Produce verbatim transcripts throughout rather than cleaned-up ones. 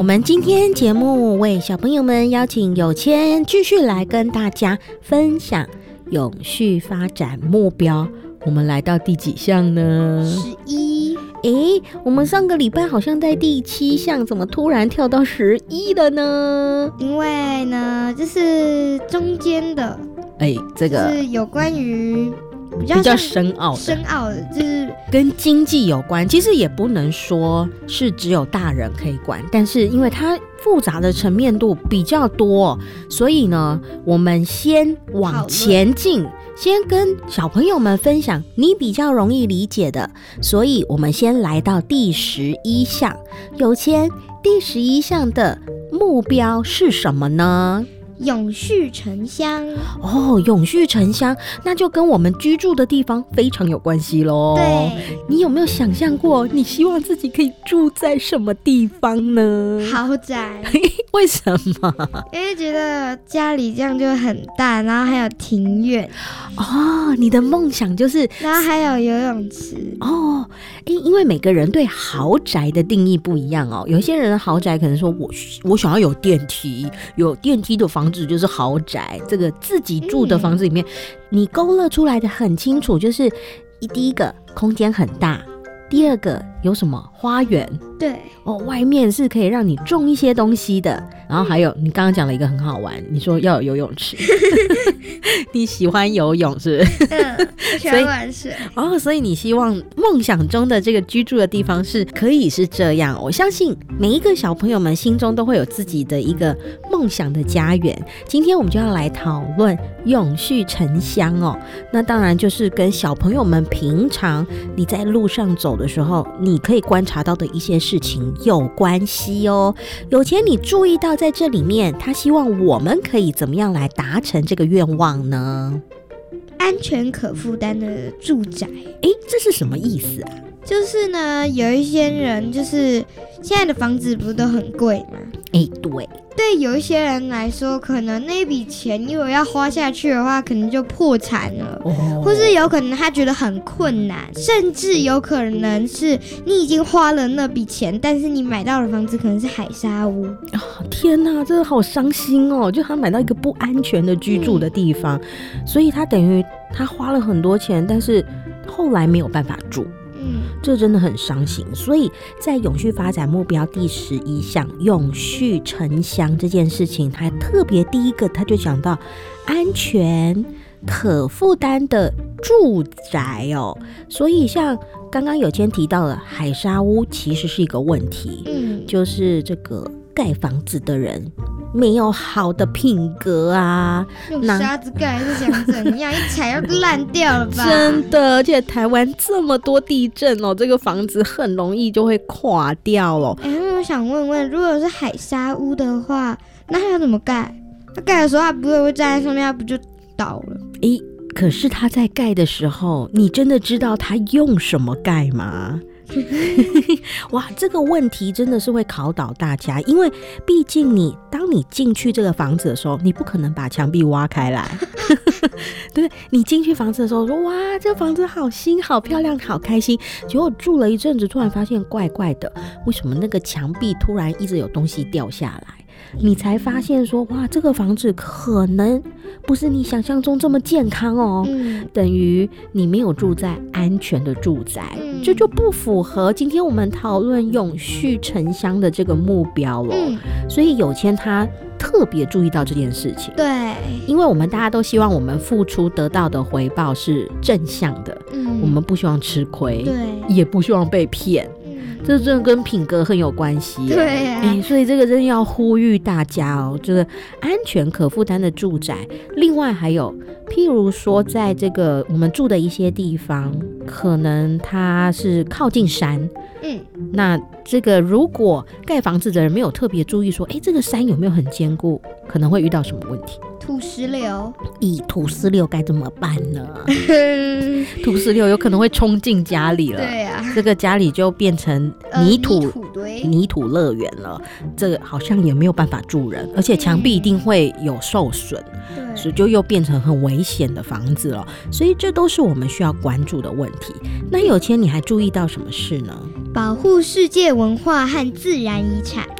我们今天节目为小朋友们邀请有谦继续来跟大家分享永续发展目标。我们来到第几项呢？ 十一。 诶，我们上个礼拜好像在第七项，怎么突然跳到十一了呢？ 因为呢，这是中间的， 诶，这个是有关于比较比较深奥的， 深奥的，就是跟经济有关。其实也不能说是只有大人可以管，但是因为它复杂的层面度比较多，所以呢，我们先往前进。先跟小朋友们分享你比较容易理解的，所以我们先来到第十一项。有谦，第十一项的目标是什么呢？ 永续城乡。 哦，永续城乡，那就跟我们居住的地方非常有关系咯。 对， 你有没有想象过你希望自己可以住在什么地方呢？ 豪宅。 为什么？ 因为觉得家里这样就很大，然后还有庭院。 哦，你的梦想就是， 然后还有游泳池。 哦，因因为每个人对豪宅的定义不一样哦。有些人的豪宅可能说我我想要有电梯，有电梯的房子就是豪宅。这个自己住的房子里面，嗯、你勾勒出来的很清楚，就是第一个空间很大，第二个有什么花园。 对哦，外面是可以让你种一些东西的，然后还有你刚刚讲了一个很好玩，你说要有游泳池，你喜欢游泳是不是？ 嗯，我喜欢玩水。 哦，所以你希望梦想中的这个居住的地方是可以是这样。我相信每一个小朋友们心中都会有自己的一个梦想的家园。今天我们就要来讨论永续城乡哦，那当然就是跟小朋友们平常你在路上走的时候，你可以观察到的一些事情有关系哦。有钱你注意到在这里面，他希望我们可以怎么样来达成这个愿望呢？ 安全可负担的住宅。 诶，这是什么意思啊？ 就是呢，有一些人就是现在的房子不是都很贵吗？ 诶，对。 对有一些人来说，可能那笔钱如果要花下去的话，可能就破产了，哦、或是有可能他觉得很困难，甚至有可能是你已经花了那笔钱，但是你买到的房子可能是海沙屋。 哦、天哪，真的好伤心哦！就他买到一个不安全的居住的地方，嗯、所以他等于他花了很多钱，但是后来没有办法住。嗯，这真的很伤心。所以在永续发展目标第十一项永续城乡这件事情，它特别第一个他就讲到安全可负担的住宅哦。所以像刚刚有谦提到了海沙屋其实是一个问题，嗯，就是这个盖房子的人没有好的品格啊， 用沙子盖是想怎样？一踩要烂掉了吧？ 真的，而且台湾这么多地震哦，这个房子很容易就会垮掉了。 哎、欸，我想问问，如果是海沙屋的话，那它要怎么盖？它盖的时候，它不会会站在上面，它不就倒了？ 哎、欸，可是它在盖的时候，你真的知道它用什么盖吗？哇，这个问题真的是会考倒大家，因为毕竟你当你进去这个房子的时候，你不可能把墙壁挖开来对，你进去房子的时候说哇，这房子好新好漂亮好开心，结果住了一阵子突然发现怪怪的，为什么那个墙壁突然一直有东西掉下来，你才发现说哇，这个房子可能不是你想象中这么健康哦，嗯、等于你没有住在安全的住宅，嗯、这就不符合今天我们讨论永续城乡的这个目标了，嗯、所以有谦他特别注意到这件事情。 对， 因为我们大家都希望我们付出得到的回报是正向的，嗯、我们不希望吃亏， 对， 也不希望被骗。这真的跟品格很有关系， 对呀、啊欸，所以这个真的要呼吁大家哦，这个安全可负担的住宅。另外还有，譬如说，在这个我们住的一些地方，可能它是靠近山，嗯，那这个如果盖房子的人没有特别注意说，哎、欸，这个山有没有很坚固，可能会遇到什么问题？ 土石流。 以土石流该怎么办呢？土石流有可能会冲进家里了， 对啊， 这个家里就变成泥土、 呃、泥土堆、 泥土乐园了。这个好像也没有办法住人，而且墙壁一定会有受损，嗯、所以就又变成很危险的房子了。所以这都是我们需要关注的问题。那有谦，你还注意到什么事呢？ 保护世界文化和自然遗产。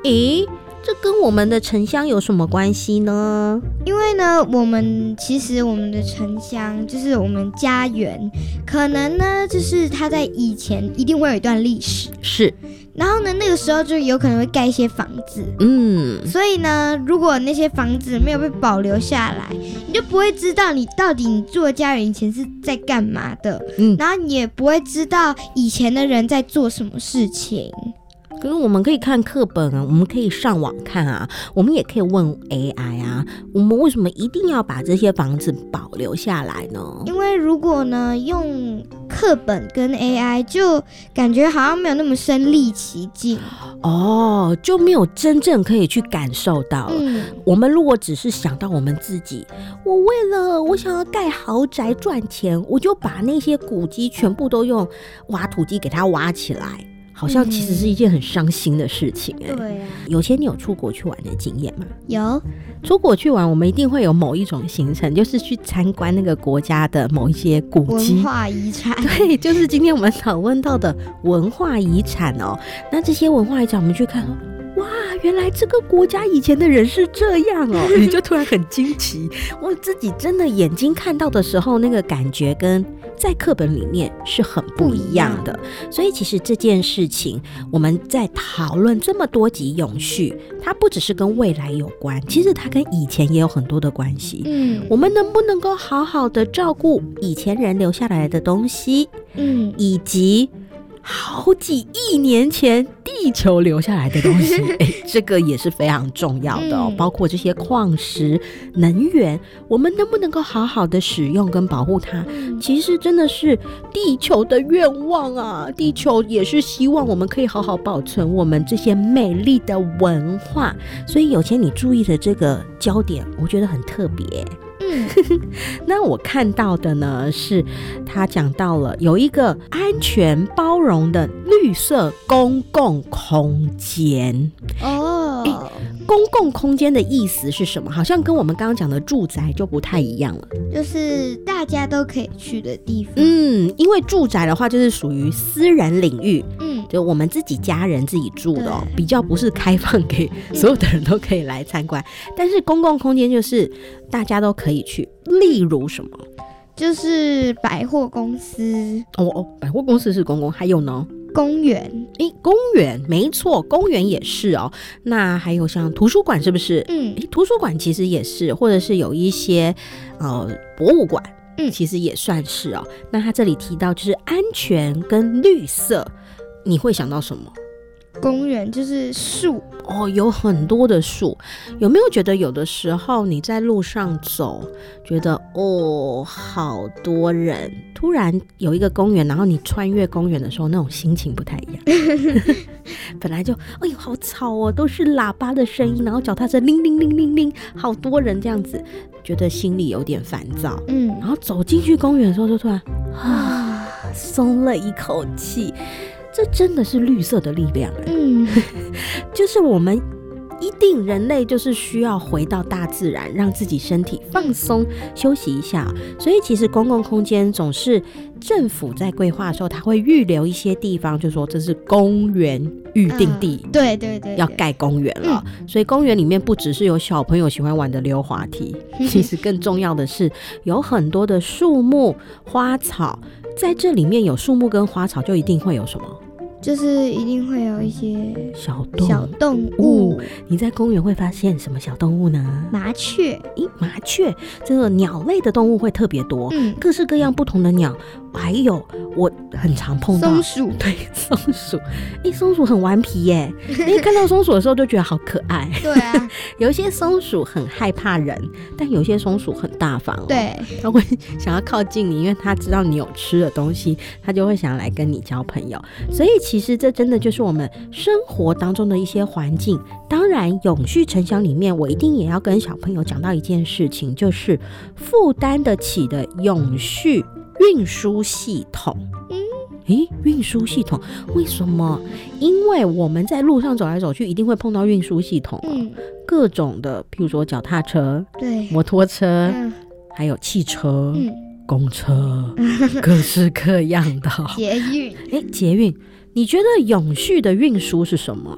诶，这跟我们的城乡有什么关系呢？ 因为呢，我们其实我们的城乡就是我们家园，可能呢就是它在以前一定会有一段历史， 是， 然后呢那个时候就有可能会盖一些房子， 嗯， 所以呢如果那些房子没有被保留下来，你就不会知道你到底你住的家园以前是在干嘛的，嗯，然后你也不会知道以前的人在做什么事情。 可是我们可以看课本啊，我们可以上网看啊，我们也可以问 A I 啊，我们为什么一定要把这些房子保留下来呢？ 因为如果呢用课本跟 A I， 就感觉好像没有那么身临其境哦，就没有真正可以去感受到了。嗯，我们如果只是想到我们自己，我为了我想要盖豪宅赚钱，我就把那些古迹全部都用挖土机给它挖起来。好像其实是一件很伤心的事情哎、欸。 对啊。 有些你有出国去玩的经验吗？ 有。 出国去玩，我们一定会有某一种行程，就是去参观那个国家的某一些古迹、 文化遗产。 对，就是今天我们讨论到的文化遗产哦。那这些文化遗产，我们去看，哇，原来这个国家以前的人是这样哦，你就突然很惊奇。我自己真的眼睛看到的时候，那个感觉跟在课本里面是很不一样的。所以其实这件事情，我们在讨论这么多集永续，它不只是跟未来有关，其实它跟以前也有很多的关系。嗯，我们能不能够好好的照顾以前人留下来的东西，嗯，以及好几亿年前地球留下来的东西、欸、这个也是非常重要的哦、嗯、包括这些矿石能源，我们能不能够好好的使用跟保护它、嗯、其实真的是地球的愿望啊，地球也是希望我们可以好好保存我们这些美丽的文化，所以有钱你注意的这个焦点我觉得很特别。那我看到的呢是他讲到了有一个安全包容的绿色公共空间哦、欸，公共空间的意思是什么？好像跟我们刚刚讲的住宅就不太一样了， 就是大家都可以去的地方。 嗯，因为住宅的话就是属于私人领域，嗯，就我们自己家人自己住的、哦、比较不是开放给所有的人都可以来参观、嗯、但是公共空间就是大家都可以去，例如什么？ 就是百货公司哦哦，百货公司是公共，还有呢？ 公园， 诶，公园没错，公园也是哦。那还有像图书馆是不是？嗯，图书馆其实也是，或者是有一些呃博物馆，嗯，其实也算是哦。那他这里提到就是安全跟绿色，你会想到什么？ 公园就是树哦，有很多的树。有没有觉得有的时候你在路上走，觉得哦好多人，突然有一个公园，然后你穿越公园的时候，那种心情不太一样。本来就哎呦好吵哦，都是喇叭的声音，然后脚踏车铃铃铃铃铃，好多人这样子，觉得心里有点烦躁。嗯，然后走进去公园的时候，就突然啊松了一口气。这真的是绿色的力量，嗯，就是我们一定人类就是需要回到大自然，让自己身体放松休息一下。所以其实公共空间总是政府在规划的时候，他会预留一些地方，就说这是公园预定地、 嗯、对, 对, 对对， 要盖公园了、嗯、所以公园里面不只是有小朋友喜欢玩的溜滑梯，其实更重要的是有很多的树木花草，在这里面有树木跟花草，就一定会有什么？ 就是一定会有一些小动物。 小动物。 你在公园会发现什么小动物呢？ 麻雀。 咦，麻雀，这个鸟类的动物会特别多，嗯，各式各样不同的鸟。还有我很常碰到松鼠， 对，松鼠，哎，松鼠很顽皮耶，一看到松鼠的时候就觉得好可爱。 对啊， 有一些松鼠很害怕人，但有些松鼠很大方哦， 对， 它会想要靠近你，因为它知道你有吃的东西，它就会想要来跟你交朋友。所以其实这真的就是我们生活当中的一些环境。当然，永续城乡里面，我一定也要跟小朋友讲到一件事情，就是负担得起的永续运输系统。嗯，诶，运输系统为什么？因为我们在路上走来走去，一定会碰到运输系统、啊嗯、各种的，譬如说脚踏车、 对， 摩托车、嗯、还有汽车、嗯、公车，各式各样的捷运。 诶，捷运，你觉得永续的运输是什么啊？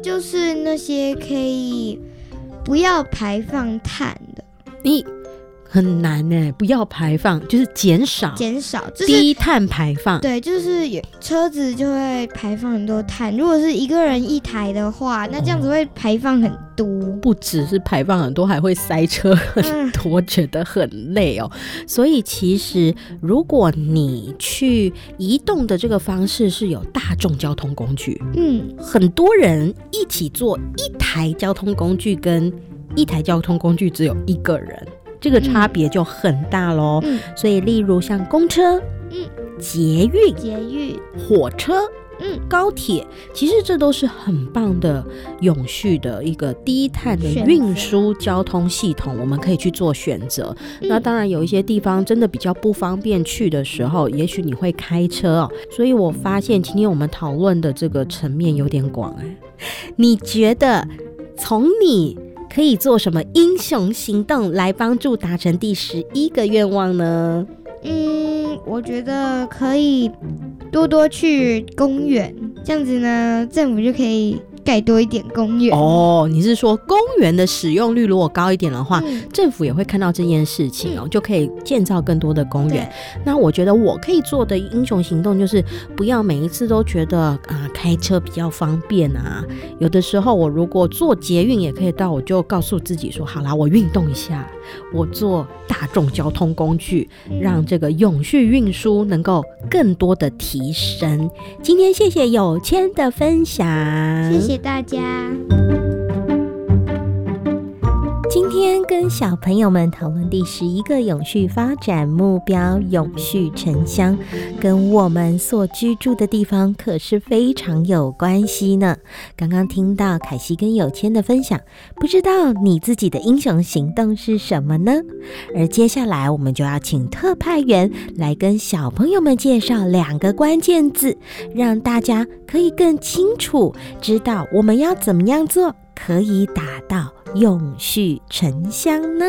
就是那些可以不要排放碳的。 你很难耶，不要排放就是减少减少、就是、 低碳排放。 对，就是有车子就会排放很多碳，如果是一个人一台的话，那这样子会排放很多、哦、 不只是排放很多，还会塞车很多、嗯、觉得很累哦。所以其实如果你去移动的这个方式是有大众交通工具，嗯，很多人一起坐一台交通工具跟一台交通工具只有一个人，这个差别就很大咯、嗯、所以例如像公车、嗯、捷运、 捷运、 火车、嗯、高铁，其实这都是很棒的永续的一个低碳的运输交通系统，我们可以去做选择、嗯、那当然有一些地方真的比较不方便去的时候，也许你会开车哦。所以我发现今天我们讨论的这个层面有点广哎，你觉得从你可以做什么英雄行动来帮助达成第十一个愿望呢？ 嗯，我觉得可以多多去公园，这样子呢，政府就可以盖多一点公园。 哦，你是说公园的使用率如果高一点的话、嗯、政府也会看到这件事情哦、嗯，就可以建造更多的公园。那我觉得我可以做的英雄行动就是不要每一次都觉得啊、呃、开车比较方便啊，有的时候我如果坐捷运也可以到，我就告诉自己说好啦，我运动一下，我坐大众交通工具，让这个永续运输能够更多的提升。今天谢谢有谦的分享， 谢谢大家。 今天跟小朋友们讨论第十一个永续发展目标永续城乡，跟我们所居住的地方可是非常有关系呢。刚刚听到凯西跟有谦的分享，不知道你自己的英雄行动是什么呢？而接下来我们就要请特派员来跟小朋友们介绍两个关键字，让大家可以更清楚知道我们要怎么样做可以达到永续城乡呢？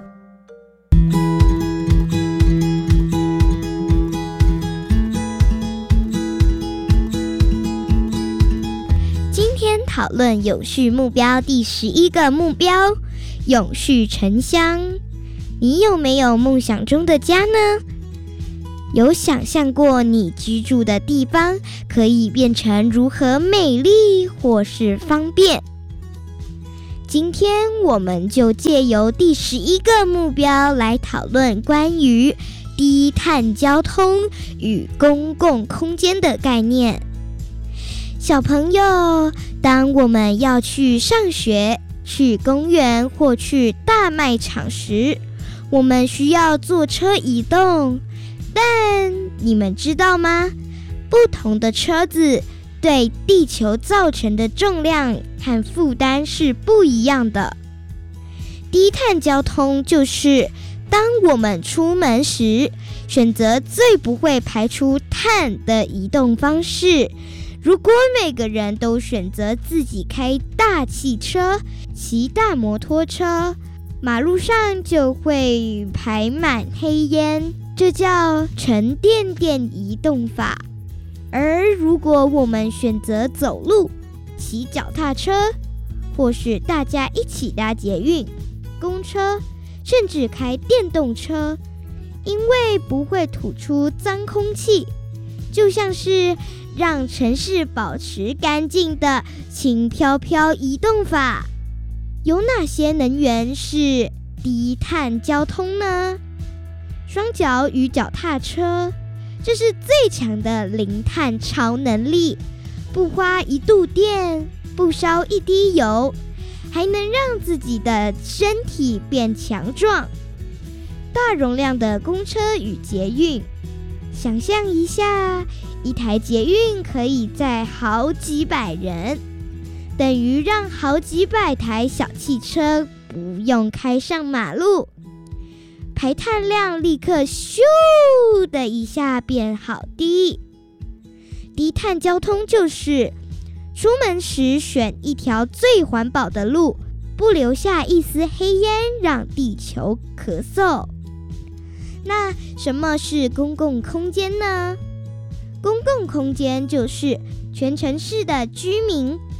今天讨论永续目标第十一个目标，永续城乡。你有没有梦想中的家呢？有想象过你居住的地方可以变成如何美丽或是方便？今天我们就借由第十一个目标来讨论关于低碳交通与公共空间的概念。小朋友，当我们要去上学、去公园或去大卖场时，我们需要坐车移动，但你们知道吗？不同的车子对地球造成的重量和负担是不一样的。低碳交通就是当我们出门时选择最不会排出碳的移动方式。如果每个人都选择自己开大汽车、骑大摩托车，马路上就会排满黑烟，这叫沉甸甸移动法。而如果我们选择走路、骑脚踏车，或是大家一起搭捷运、公车，甚至开电动车，因为不会吐出脏空气，就像是让城市保持干净的轻飘飘移动法。有哪些能源是低碳交通呢？双脚与脚踏车，这是最强的零碳超能力，不花一度电，不烧一滴油，还能让自己的身体变强壮。大容量的公车与捷运，想象一下，一台捷运可以载好几百人，等于让好几百台小汽车不用开上马路，排碳量立刻咻的一下变好低。低碳交通就是出门时选一条最环保的路，不留下一丝黑烟让地球咳嗽。那什么是公共空间呢？公共空间就是全城市的居民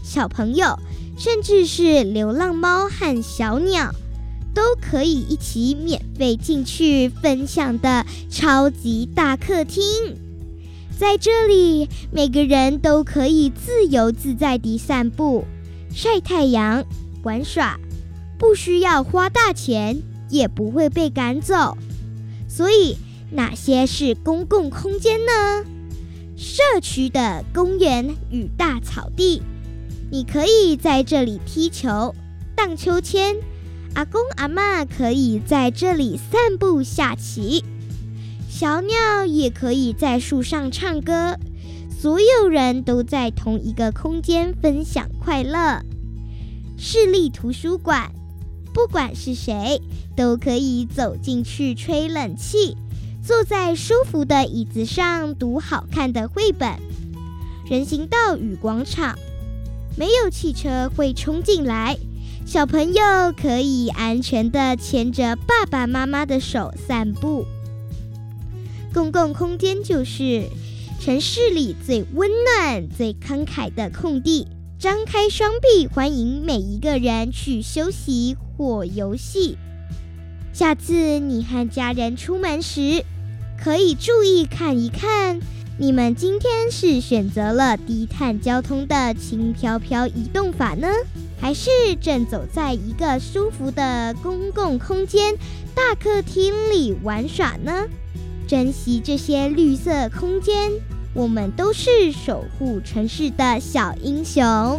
小朋友，甚至是流浪猫和小鸟，都可以一起免费进去分享的超级大客厅。在这里，每个人都可以自由自在地散步、晒太阳、玩耍，不需要花大钱，也不会被赶走。所以，哪些是公共空间呢？社区的公园与大草地，你可以在这里踢球、荡秋千，阿公阿嬷可以在这里散步下棋，小鸟也可以在树上唱歌，所有人都在同一个空间分享快乐。市立图书馆，不管是谁都可以走进去吹冷气，坐在舒服的椅子上读好看的绘本。人行道与广场，没有汽车会冲进来，小朋友可以安全地牵着爸爸妈妈的手散步。公共空间就是城市里最温暖、最慷慨的空地，张开双臂欢迎每一个人去休息或游戏。下次你和家人出门时，可以注意看一看，你们今天是选择了低碳交通的轻飘飘移动法呢，还是正走在一个舒服的公共空间大客厅里玩耍呢？珍惜这些绿色空间，我们都是守护城市的小英雄。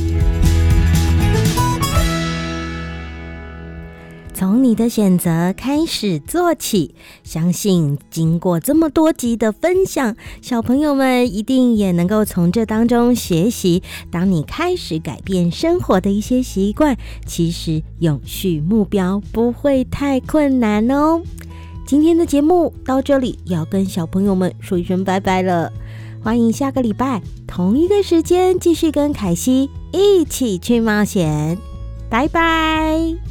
从你的选择开始做起，相信经过这么多集的分享，小朋友们一定也能够从这当中学习，当你开始改变生活的一些习惯，其实永续目标不会太困难哦。今天的节目到这里，要跟小朋友们说一声拜拜了。欢迎下个礼拜同一个时间继续跟凯西一起去冒险，拜拜。